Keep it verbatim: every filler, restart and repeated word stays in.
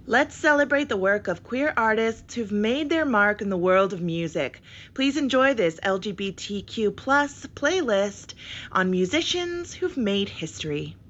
Let's celebrate the work of queer artists who've made their mark in the world of music. Please enjoy this L G B T Q plus playlist on musicians who've made history.